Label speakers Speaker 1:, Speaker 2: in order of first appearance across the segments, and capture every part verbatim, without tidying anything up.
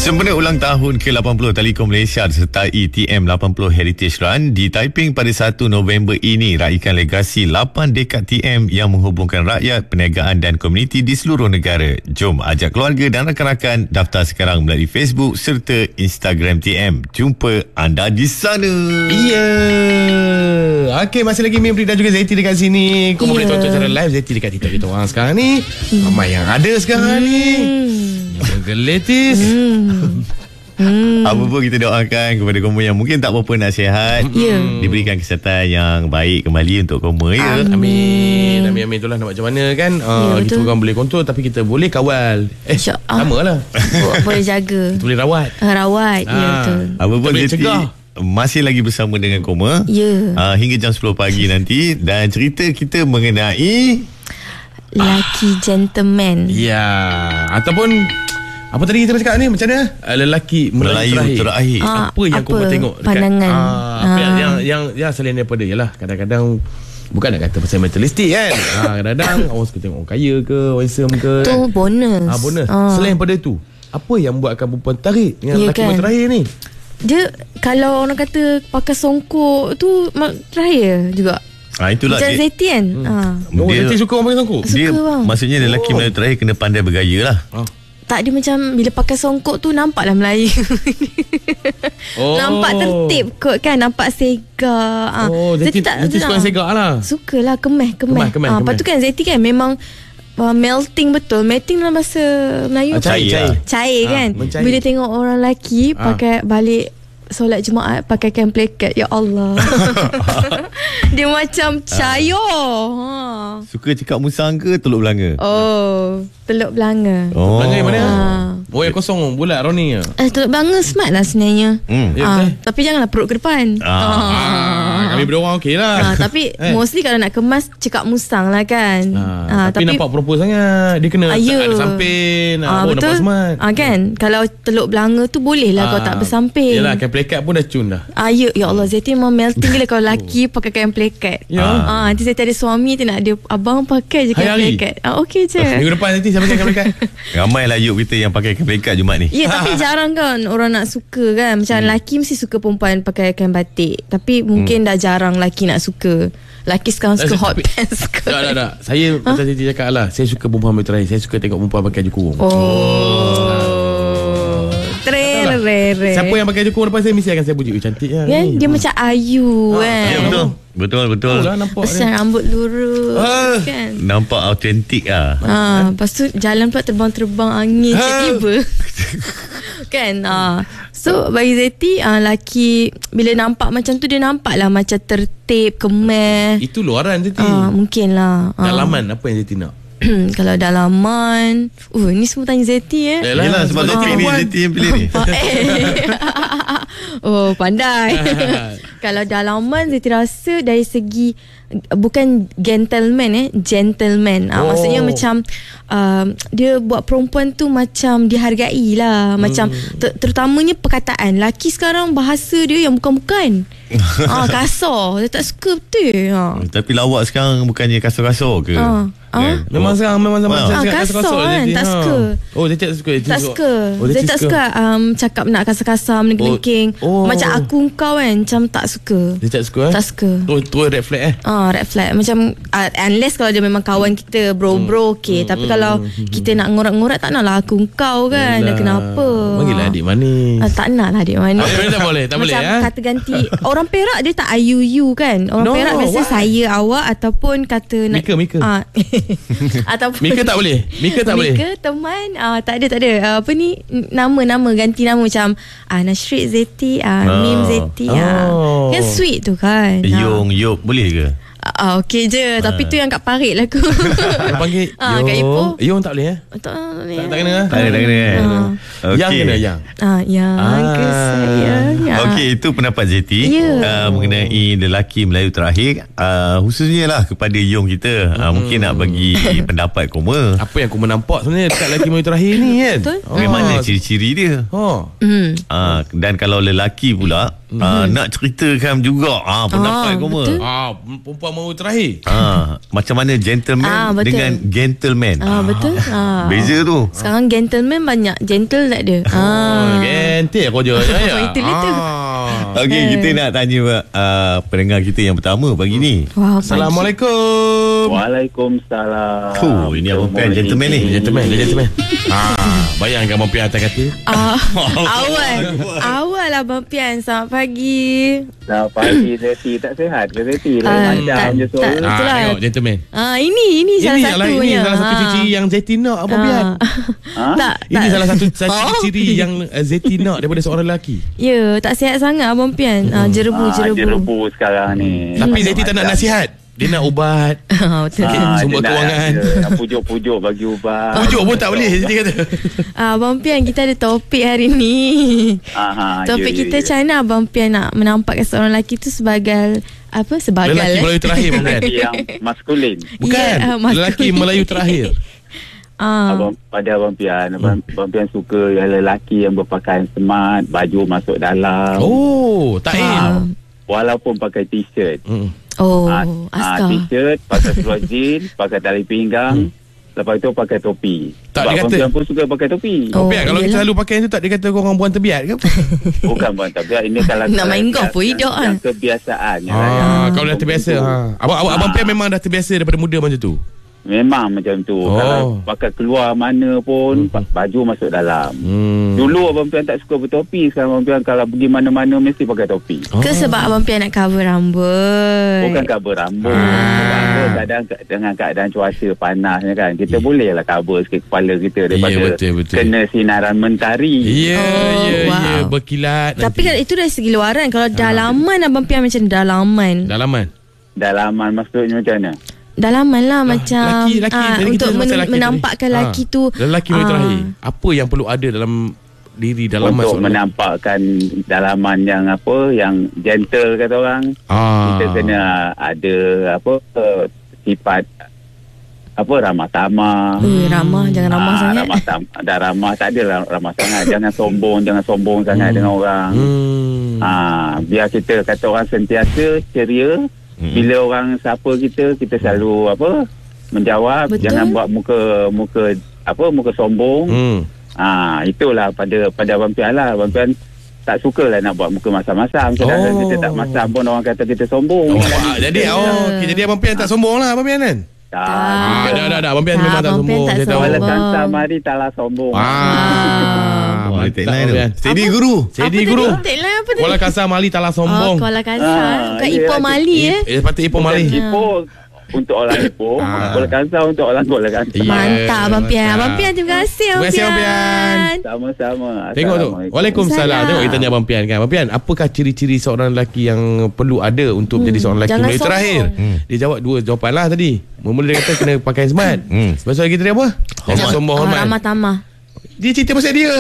Speaker 1: Sempena ulang tahun ke lapan puluh Telekom Malaysia sertai T M lapan puluh Heritage Run di Taiping pada satu November ini, raikan legasi lapan dekad T M yang menghubungkan rakyat, perniagaan dan komuniti di seluruh negara. Jom ajak keluarga dan rakan-rakan daftar sekarang melalui Facebook serta Instagram T M. Jumpa anda di sana.
Speaker 2: Ya. Yeah. Okey, masih lagi Mim dan juga Zaiti dekat sini. Kau yeah. boleh tonton secara live Zaiti dekat TikTok kita orang sekarang ni. Hmm. Ramai yang ada sekarang hmm. ni. Geletis. Hmm.
Speaker 1: Hmm. Apa pun kita doakan kepada Koma yang mungkin tak berapa nak sihat, yeah. diberikan kesihatan yang baik kembali untuk Koma, ya.
Speaker 2: Amin. Amin amin itulah nak macam mana kan. Uh, yeah, kita orang boleh kontrol tapi kita boleh kawal. Eh samalah.
Speaker 3: Boleh jaga.
Speaker 2: Kita boleh rawat.
Speaker 3: Uh, rawat. Ya, yeah, betul.
Speaker 1: Apa pun cegah. Masih lagi bersama dengan Koma,
Speaker 3: yeah.
Speaker 1: uh, hingga jam sepuluh pagi nanti. Dan cerita kita mengenai
Speaker 3: lelaki gentleman.
Speaker 2: Ya. Ataupun apa tadi kita cakap ni, macam mana lelaki Melayu terakhir,
Speaker 1: terakhir.
Speaker 2: Ah, apa yang kau tengok dekat,
Speaker 3: pandangan
Speaker 2: ah, apa ah. yang yang ya selain daripada yalah, kadang-kadang bukan nak kata pasal materialistik kan. ah, Kadang-kadang orang suka tengok orang kaya ke, orang handsome ke
Speaker 3: tu kan? bonus.
Speaker 2: ah, bonus ah. Selain daripada tu, apa yang buatkan perempuan tertarik dengan
Speaker 3: ya
Speaker 2: lelaki
Speaker 3: kan?
Speaker 2: terakhir ni?
Speaker 3: Dia kalau orang kata pakai songkok tu terakhir juga.
Speaker 1: Ah, itulah
Speaker 3: macam Zaiti kan.
Speaker 2: hmm. ah. Oh, Zaiti suka orang pakai songkok?
Speaker 1: Dia
Speaker 3: suka bang.
Speaker 1: Maksudnya lelaki oh. Melayu terakhir kena pandai bergaya lah. ah.
Speaker 3: Tak, dia macam bila pakai songkok tu nampaklah Melayu. oh. Nampak tertib kot kan, nampak segak. ah.
Speaker 2: Oh, Zaiti tak suka segak lah.
Speaker 3: Sukalah kemeh kemeh. Ah, lepas tu kan Zaiti kan memang uh, melting betul. Melting dalam bahasa Melayu
Speaker 1: ah, cair, cair.
Speaker 3: Cair kan.
Speaker 2: Ah,
Speaker 3: bila tengok orang lelaki ah. pakai balik solat Jumaat pakai kain plakat, ya Allah. Dia macam cair. ha.
Speaker 1: Suka cakap musang ke Teluk Belanga?
Speaker 3: Oh, Teluk Belanga.
Speaker 1: Oh.
Speaker 2: Belanga yang mana?
Speaker 3: ha.
Speaker 2: Oh, yang kosong bulat Roni ya.
Speaker 3: Eh, Teluk Belanga smart lah sebenarnya.
Speaker 1: hmm.
Speaker 2: ya,
Speaker 3: ha. Tapi janganlah perut ke depan.
Speaker 1: ah.
Speaker 2: Ah, kami berdua orang okey lah.
Speaker 3: ha. Tapi eh. mostly kalau nak kemas cakap musang lah kan.
Speaker 2: ah, ha, tapi, tapi nampak proper sangat. Dia kena
Speaker 3: ah,
Speaker 2: ada samping.
Speaker 3: ah,
Speaker 2: oh,
Speaker 3: betul.
Speaker 2: Nampak smart.
Speaker 3: ah, kan. Kalau Teluk Belanga tu boleh lah ah, kau tak bersamping.
Speaker 2: Yelah, kain plekat pun dah cun dah.
Speaker 3: Ah, ya, ya Allah, Zaiti memang melting gila kalau lelaki pakai kain plekat.
Speaker 2: Ya.
Speaker 3: Ah, nanti Zaiti ada suami tu nak dia, abang pakai je kain plekat. Ah, okey je.
Speaker 2: Minggu depan nanti saya pakai kain plekat.
Speaker 1: Ramai lah yuk kita yang pakai kain plekat Jumaat ni.
Speaker 3: Ya, tapi jarang kan orang nak suka kan. Macam hmm. lelaki mesti suka perempuan pakai kain batik. Tapi mungkin hmm. dah jarang lelaki nak suka. Lelaki sekarang suka hot pants ke.
Speaker 2: Tak, tak, tak. Saya macam Zaiti cakap lah, saya suka perempuan terakhir. Saya suka tengok perempuan pakai baju kurung.
Speaker 3: Oh, oh. Rere.
Speaker 2: Siapa yang pakai jukung depan saya mesti akan saya puji. Oh, cantik lah
Speaker 3: kan? Dia macam Ayu
Speaker 1: ah,
Speaker 3: kan.
Speaker 1: Ya, betul. Betul betul.
Speaker 2: Oh, lah, nampak
Speaker 3: pasal rambut lurus ah, kan.
Speaker 1: Nampak autentik ah.
Speaker 3: Ha, lepas tu jalan pula terbang-terbang angin ha. tiba-tiba. Kan. Ah. So bagi Zaiti ah, laki bila nampak macam tu dia nampak lah macam tertib, kemeh.
Speaker 2: Itu luaran Zaiti.
Speaker 3: Ah, mungkin lah.
Speaker 2: Dalaman ah. apa yang Zaiti nak?
Speaker 3: Kalau dalaman, uh, ni semua tanya Zaiti eh.
Speaker 1: Yalah, Yalah sebab Zaiti oh. pilih Zaiti yang pilih ni.
Speaker 3: Oh, pandai. Kalau dalaman Zaiti rasa dari segi bukan gentleman eh, gentleman. Ah, oh. Maksudnya macam uh, dia buat perempuan tu macam dihargai lah. Macam hmm. ter- terutamanya perkataan. Laki sekarang bahasa dia yang bukan-bukan. ah, kasar. Dia tak suka betul. Ah.
Speaker 1: Tapi lawak sekarang bukannya kasar-kasar ke?
Speaker 3: Ah.
Speaker 2: Ah? Memang sekarang memang zaman
Speaker 3: ah, kasar, kasar kan. Tak suka.
Speaker 2: Oh, dia tak suka.
Speaker 3: Tak suka. Oh, dia tak suka um, cakap nak kasar-kasar, melengking. Oh. Oh. Macam aku kau kan, macam tak suka.
Speaker 2: Dia tak suka eh?
Speaker 3: Tak suka.
Speaker 2: Oh, tu red flag eh?
Speaker 3: Ah, red flag. Macam uh, unless kalau dia memang kawan kita, bro-bro, okey. Hmm. Tapi hmm. kalau kita nak ngorak-ngorak, tak naklah aku kau kan. Dah kenapa?
Speaker 2: Panggillah adik manis.
Speaker 3: Ah, tak nak lah adik manis.
Speaker 2: Oh, tak boleh, tak boleh.
Speaker 3: Macam kata ganti. Orang Perak dia tak I U U kan. Orang no, Perak biasa what? saya, awak ataupun kata
Speaker 2: Mika, Mika.
Speaker 3: Ah. Ataupun
Speaker 2: Mika tak boleh. Mika tak
Speaker 3: Mika,
Speaker 2: boleh.
Speaker 3: Mika teman ah, tak ada tak ada. Uh, apa ni nama-nama ganti nama macam ah Nasrid Zaiti, ah oh. Mim Zaiti. Oh. Ah. Kan sweet tu kan.
Speaker 1: Yung Yop boleh ke?
Speaker 3: Ah, okey je. Ah. Tapi tu yang kat parit lah aku.
Speaker 2: Panggil
Speaker 3: ah, Kak Ipoh.
Speaker 2: Yung tak boleh eh?
Speaker 3: Tak boleh.
Speaker 2: Tak, tak kena eh?
Speaker 1: Tak kena, tak kena eh?
Speaker 3: Ah.
Speaker 1: Okay.
Speaker 2: Yang kena yang.
Speaker 3: Ah, yang ah. ke sayang.
Speaker 1: Okey, itu pendapat Zaiti
Speaker 3: yeah.
Speaker 1: uh, mengenai lelaki Melayu terakhir. Uh, khususnya lah kepada Yung kita. Uh, hmm. Mungkin nak bagi pendapat Koma.
Speaker 2: Apa yang Koma nampak sebenarnya dekat lelaki Melayu terakhir ni kan?
Speaker 3: Betul.
Speaker 1: Oh. Bagaimana ciri-ciri dia?
Speaker 2: Oh.
Speaker 3: Hmm.
Speaker 1: Uh, dan kalau lelaki pula uh, nak ceritakan juga ah, pendapat
Speaker 3: Ah,
Speaker 1: kau
Speaker 3: betul.
Speaker 2: Ah, perempuan mahu terakhir.
Speaker 1: Ah, macam mana gentleman
Speaker 3: Ah, betul.
Speaker 1: dengan gentleman.
Speaker 3: Ah, betul. Ah.
Speaker 1: Beza tu.
Speaker 3: Sekarang gentleman banyak, gentle tak ada.
Speaker 2: Oh,
Speaker 3: Ah.
Speaker 2: gentil kau je. Ya.
Speaker 3: Itu, itu.
Speaker 1: Okey, kita nak tanya uh, pendengar kita yang pertama pagi ni.
Speaker 3: Wah,
Speaker 2: Assalamualaikum.
Speaker 4: Waalaikumsalam.
Speaker 1: Oh, ini abang Pian gentleman ni.
Speaker 2: Gentleman, dia gentleman. Ah, bayangkan Abang Pian atas kata.
Speaker 3: Ah, awal Awal Abang Pian. Selamat pagi.
Speaker 4: Selamat pagi, Zeti. Tak sihat ke Zeti?
Speaker 3: Ah,
Speaker 4: Lain macam
Speaker 3: tak-
Speaker 4: je
Speaker 3: tak-
Speaker 4: suara.
Speaker 2: Ah,
Speaker 3: Itulah.
Speaker 2: tengok gentleman.
Speaker 3: Ah, ini ini
Speaker 2: Ini
Speaker 3: salah
Speaker 2: yang lain,
Speaker 3: satunya.
Speaker 2: ini salah satu
Speaker 3: Ah.
Speaker 2: ciri yang Zeti nak Abang Pian.
Speaker 4: Ha?
Speaker 3: Tak,
Speaker 2: Ini
Speaker 3: tak.
Speaker 2: salah satu satu
Speaker 3: Oh.
Speaker 2: ciri yang uh, Zeti nak daripada seorang lelaki.
Speaker 3: Ya, tak sihat sangat Abang Pian. Ah, jerebu,
Speaker 4: Ah,
Speaker 3: jerebu.
Speaker 4: dia rebu sekarang ni.
Speaker 2: Tapi Zeti tak nak
Speaker 4: Macam-
Speaker 2: nasihat. Dia nak ubat.
Speaker 3: Ah, betul.
Speaker 4: Ah,
Speaker 2: Sumber
Speaker 4: dia nak-
Speaker 2: kewangan.
Speaker 4: dia nak pujuk-pujuk bagi ubat.
Speaker 2: Pujuk pun tak boleh Zeti kata.
Speaker 3: Ah, Abang Pian, kita ada topik hari ni.
Speaker 4: Aha,
Speaker 3: Topik
Speaker 4: ya,
Speaker 3: kita
Speaker 4: ya,
Speaker 3: macam mana Abang Pian nak menampakkan seorang lelaki tu sebagai apa? Sebagai
Speaker 2: Lelaki
Speaker 3: eh?
Speaker 2: Melayu terakhir Abang Pian.
Speaker 4: Lelaki yang maskulin.
Speaker 2: Bukan.
Speaker 3: Ya, ah, maskulin.
Speaker 2: Lelaki Melayu terakhir.
Speaker 3: Ah.
Speaker 4: Abang, pada Abang Pian, Abang, Abang Pian suka yang lelaki yang berpakaian smart, baju masuk dalam.
Speaker 2: Oh, tak
Speaker 3: Ah.
Speaker 2: in.
Speaker 4: Walaupun pakai t-shirt.
Speaker 2: Hmm.
Speaker 3: Oh,
Speaker 4: Ah, ah,
Speaker 3: askar.
Speaker 4: t-shirt, pakai seluar jeans, pakai tali pinggang. Lepas tu pakai topi.
Speaker 2: Tak,
Speaker 4: Sebab
Speaker 2: dia
Speaker 4: Abang
Speaker 2: kata-
Speaker 4: Pian pun suka pakai topi.
Speaker 3: Oh,
Speaker 2: Oh, Pian, kalau
Speaker 3: yelah.
Speaker 2: selalu pakai itu tak dia kata korang buang terbiat ke?
Speaker 4: Bukan bang, tapi ini kalau
Speaker 3: Nak main
Speaker 4: kalau
Speaker 3: golf pun
Speaker 4: yang-
Speaker 3: hidup
Speaker 4: yang,
Speaker 3: kan?
Speaker 4: yang kebiasaan yang
Speaker 2: Ah,
Speaker 4: yang
Speaker 2: kalau dah terbiasa.
Speaker 4: itu.
Speaker 2: Ha. Abang abang, abang
Speaker 4: Ah.
Speaker 2: Pian memang dah terbiasa daripada muda macam tu.
Speaker 4: Memang macam tu.
Speaker 2: Oh.
Speaker 4: Kalau pakai keluar mana pun hmm. baju masuk dalam.
Speaker 2: Hmm.
Speaker 4: Dulu Abang Pian tak suka bertopi. Sekarang Abang Pian kalau pergi mana-mana mesti pakai topi.
Speaker 2: Oh.
Speaker 3: Ke sebab Abang Pian nak cover rambut?
Speaker 4: Bukan cover rambut.
Speaker 3: Ah.
Speaker 4: Sebab apa, kadang dengan keadaan cuaca panasnya kan, kita bolehlah cover sikit kepala kita daripada
Speaker 2: Ya, betul, betul.
Speaker 4: kena sinaran mentari.
Speaker 2: Ya,
Speaker 3: Oh,
Speaker 2: ya,
Speaker 3: wow.
Speaker 2: ya, berkilat.
Speaker 3: Tapi kan itu dari segi luaran. Kalau dalaman Abang Pian macam dalaman.
Speaker 2: dalaman.
Speaker 4: Dalaman maksudnya macam mana?
Speaker 3: Dalaman lah macam
Speaker 2: Laki, laki.
Speaker 3: ah,
Speaker 2: Tadi kita
Speaker 3: untuk
Speaker 2: pasal
Speaker 3: men-
Speaker 2: laki
Speaker 3: menampakkan
Speaker 2: tadi.
Speaker 3: lelaki
Speaker 2: Ah,
Speaker 3: tu
Speaker 2: lelaki Melayu
Speaker 3: ah,
Speaker 2: terakhir. Apa yang perlu ada dalam diri dalaman
Speaker 4: Untuk
Speaker 2: seorang
Speaker 4: menampakkan dalaman yang apa, yang gentle kata orang.
Speaker 2: Ah.
Speaker 4: Kita kena ada apa uh, sifat apa ramah tamah.
Speaker 3: Eh, ramah, jangan ramah
Speaker 4: Ah,
Speaker 3: sangat.
Speaker 4: ramah tam, dah ramah tak adalah ramah sangat. Jangan sombong, jangan sombong sangat dengan orang.
Speaker 2: Hmm.
Speaker 4: Ah, biar kita kata orang sentiasa ceria.
Speaker 1: Hmm.
Speaker 4: Bila orang sapa kita, kita selalu apa menjawab.
Speaker 3: Betul.
Speaker 4: Jangan buat muka muka apa muka sombong.
Speaker 2: Hmm.
Speaker 4: Ah, itulah pada pada Abang Pian lah. Abang Pian tak sukalah nak buat muka masam-masam. Sedangkan
Speaker 2: Oh.
Speaker 4: kita tak masam pun orang kata kita sombong.
Speaker 2: Oh, ah, jadi oh, okay, jadi Abang Pian tak sombong lah Abang Pian kan?
Speaker 4: Tak.
Speaker 2: Ah, dah dah dah Abang Pian
Speaker 3: Tak,
Speaker 2: memang tak
Speaker 3: Abang Pian
Speaker 2: sombong.
Speaker 3: tak
Speaker 2: Saya tahu.
Speaker 3: sombong.
Speaker 4: Wala kansa mari taklah sombong.
Speaker 2: Ah.
Speaker 1: Wah,
Speaker 2: Mantap,
Speaker 1: tagline tu.
Speaker 2: Abang Pian.
Speaker 1: Steady guru.
Speaker 2: Steady
Speaker 3: Apa
Speaker 2: guru.
Speaker 3: tadi? Tagline apa tadi?
Speaker 2: Kuala Kasar Mali taklah sombong.
Speaker 3: Oh, Kuala Kasar.
Speaker 4: Ah,
Speaker 3: Bukan
Speaker 4: ya,
Speaker 3: Ipoh
Speaker 4: ada-
Speaker 3: Mali eh.
Speaker 2: Eh, sepatutnya Ipoh Mali.
Speaker 4: Ipoh untuk orang Ipoh,
Speaker 2: Ah.
Speaker 4: Kuala Kansar untuk orang Kuala Kansar.
Speaker 2: Ya.
Speaker 3: Mantap Abang Pian.
Speaker 2: mantap.
Speaker 3: Abang Pian terima kasih
Speaker 2: Terima
Speaker 3: Abang
Speaker 2: kasih, Abang Pian.
Speaker 3: Pian.
Speaker 4: Sama-sama.
Speaker 2: Tengok tu.
Speaker 4: Assalamualaikum.
Speaker 2: Waalaikumsalam.
Speaker 3: Salam.
Speaker 2: Tengok kita tanya Abang Pian kan. Abang Pian, apakah ciri-ciri seorang lelaki yang perlu ada untuk menjadi seorang lelaki
Speaker 3: jangan
Speaker 2: Melayu
Speaker 3: sombong.
Speaker 2: terakhir?
Speaker 1: Hmm.
Speaker 2: Dia jawab dua jawapan lah tadi. Mula dia kata kena pakai smart.
Speaker 1: Hmm.
Speaker 2: Lepas tu lagi tadi apa? Jangan sombong,
Speaker 3: Oh,
Speaker 2: hormat.
Speaker 3: ramah tamah.
Speaker 2: Dia cerita pasal dia.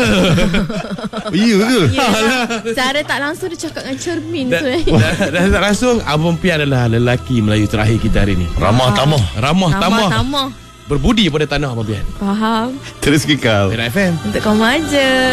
Speaker 1: Ya ke?
Speaker 3: Ya, secara tak langsung dia cakap dengan cermin
Speaker 2: Dah,
Speaker 3: sebenarnya.
Speaker 2: dah, dah tak langsung Abang Pian adalah lelaki Melayu terakhir kita hari ni.
Speaker 1: Ramah tamah.
Speaker 2: Ramah,
Speaker 3: Ramah
Speaker 2: tamah,
Speaker 3: tamah.
Speaker 2: berbudi pada tanah Abang Pian.
Speaker 3: Faham.
Speaker 1: Terus kekal.
Speaker 2: Era F M.
Speaker 3: Untuk kamu aja.